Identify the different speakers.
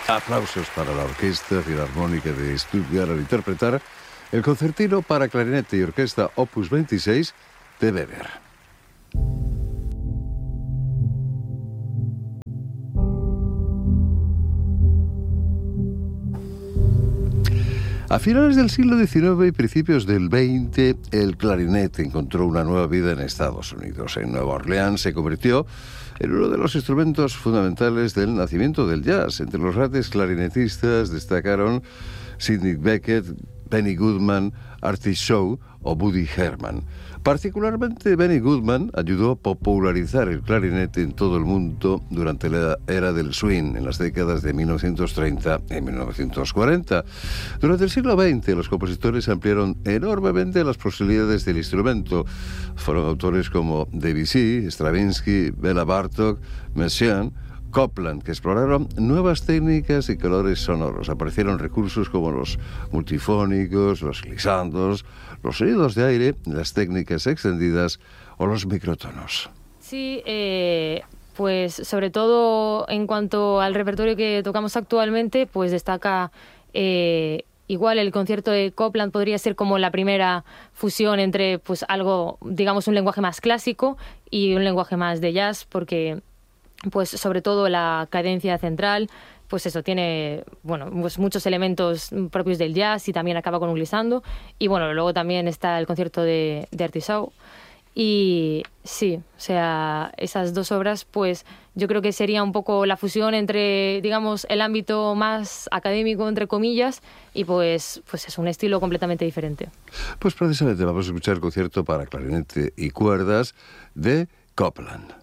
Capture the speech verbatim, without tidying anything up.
Speaker 1: Aplausos para la Orquesta Filarmónica de Stuttgart al interpretar el concertino para clarinete y orquesta opus veintiséis de Weber. A finales del siglo diecinueve y principios del veinte, el clarinete encontró una nueva vida en Estados Unidos. En Nueva Orleans se convirtió en uno de los instrumentos fundamentales del nacimiento del jazz. Entre los grandes clarinetistas destacaron Sidney Bechet, Benny Goodman, Artie Shaw o Woody Herman. Particularmente Benny Goodman ayudó a popularizar el clarinete en todo el mundo durante la era del swing, en las décadas de mil novecientos treinta y mil novecientos cuarenta. Durante el siglo veinte, los compositores ampliaron enormemente las posibilidades del instrumento. Fueron autores como Debussy, Stravinsky, Bela Bartok, Messiaen, Copland, que exploraron nuevas técnicas y colores sonoros. Aparecieron recursos como los multifónicos, los glissandos, los sonidos de aire, las técnicas extendidas o los microtonos.
Speaker 2: Sí, eh, pues sobre todo en cuanto al repertorio que tocamos actualmente, pues destaca eh, igual el concierto de Copland podría ser como la primera fusión entre pues algo, digamos, un lenguaje más clásico y un lenguaje más de jazz, porque pues sobre todo la cadencia central, pues eso, tiene, bueno, pues muchos elementos propios del jazz y también acaba con un glissando. Y bueno, luego también está el concierto de, de Artie Shaw. Y sí, o sea, esas dos obras, pues yo creo que sería un poco la fusión entre, digamos, el ámbito más académico, entre comillas, y pues, pues es un estilo completamente diferente.
Speaker 1: Pues precisamente vamos a escuchar el concierto para clarinete y cuerdas de Copland.